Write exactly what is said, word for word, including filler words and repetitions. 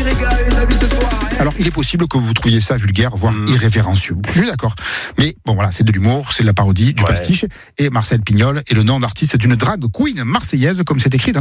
Alors, il est possible que vous trouviez ça vulgaire, voire mmh. irrévérencieux. Je suis d'accord. Mais bon, voilà, c'est de l'humour, c'est de la parodie, du ouais. pastiche. Et Marcel Pignol est le nom d'artiste d'une drag queen marseillaise, comme c'est écrit dans